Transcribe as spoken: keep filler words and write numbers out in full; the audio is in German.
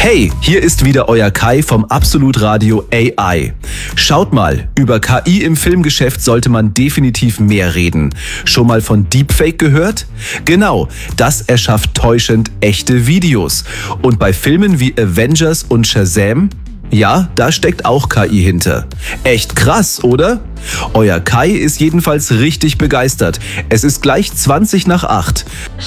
Hey, hier ist wieder euer Kai vom Absolut Radio A I. Schaut mal, über K I im Filmgeschäft sollte man definitiv mehr reden. Schon mal von Deepfake gehört? Genau, das erschafft täuschend echte Videos. Und bei Filmen wie Avengers und Shazam? Ja, da steckt auch K I hinter. Echt krass, oder? Euer Kai ist jedenfalls richtig begeistert. Es ist gleich zwanzig nach acht.